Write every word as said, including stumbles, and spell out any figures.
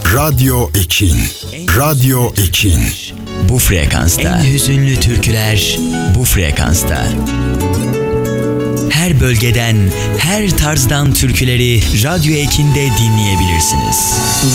Radyo Ekin. Radyo Ekin. Bu frekansta en hüzünlü türküler bu frekansta. Her bölgeden, her tarzdan türküleri Radyo Ekin'de dinleyebilirsiniz.